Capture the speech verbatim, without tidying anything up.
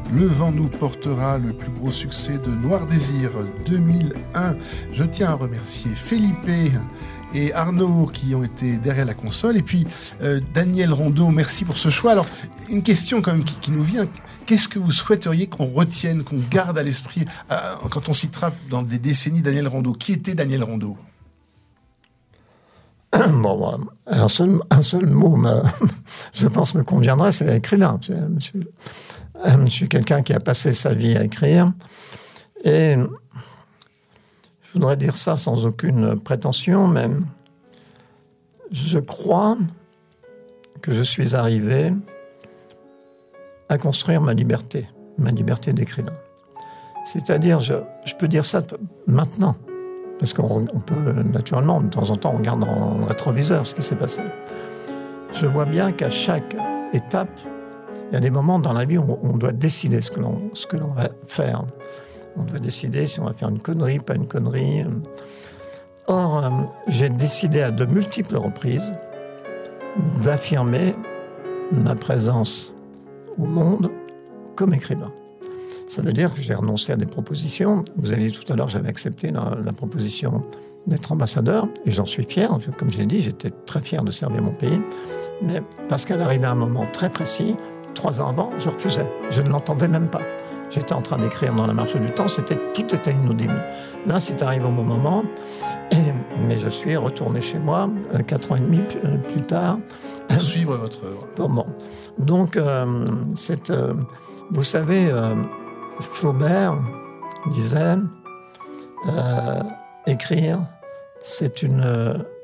Le vent nous portera, le plus gros succès de Noir Désir deux mille un. Je tiens à remercier Felipe et Arnaud qui ont été derrière la console. Et puis euh, Daniel Rondeau, merci pour ce choix. Alors, une question quand même qui, qui nous vient. Qu'est-ce que vous souhaiteriez qu'on retienne, qu'on garde à l'esprit euh, quand on citera dans des décennies Daniel Rondeau? Qui était Daniel Rondeau? Bon, un seul, un seul mot, me, je pense, me conviendrait, c'est écrivain. Je, je, je suis quelqu'un qui a passé sa vie à écrire. Et je voudrais dire ça sans aucune prétention, mais je crois que je suis arrivé à construire ma liberté, ma liberté d'écrivain. C'est-à-dire, je, je peux dire ça maintenant, parce qu'on on peut, naturellement, de temps en temps, on regarde dans le rétroviseur ce qui s'est passé. Je vois bien qu'à chaque étape, il y a des moments dans la vie où on doit décider ce que l'on, ce que l'on va faire. On doit décider si on va faire une connerie, pas une connerie. Or, euh, j'ai décidé à de multiples reprises d'affirmer ma présence au monde comme écrivain. Ça veut dire que j'ai renoncé à des propositions. Vous avez dit tout à l'heure, j'avais accepté la, la proposition d'être ambassadeur, et j'en suis fier. Comme je l'ai dit, j'étais très fier de servir mon pays. Mais parce qu'elle arrivait à un moment très précis, trois ans avant, je refusais. Je ne l'entendais même pas. J'étais en train d'écrire dans la marche du temps, c'était, tout était inaudible. Là, c'est arrivé au bon moment, et, mais je suis retourné chez moi, euh, quatre ans et demi plus, euh, plus tard. Pour suivre votre œuvre. Bon, bon. Donc, euh, cette, euh, vous savez, euh, Flaubert disait euh, « Écrire, c'est une,